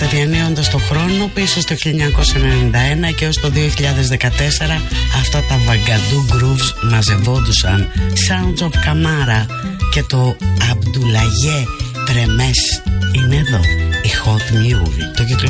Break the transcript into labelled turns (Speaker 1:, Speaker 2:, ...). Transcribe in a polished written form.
Speaker 1: Είμαστε διανύοντας το χρόνο πίσω στο 1991 και ως το 2014 αυτά τα βαγκαντού grooves μαζευόντουσαν. Sounds of Camara και το Abdoulaye Premes είναι εδώ, η Hot Mule. Το